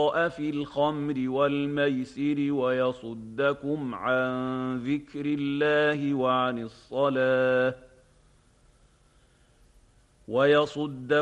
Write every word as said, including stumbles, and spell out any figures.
في الخمر والميسر ويصدكم عن ذكر الله وعن الصلاة ويصدكم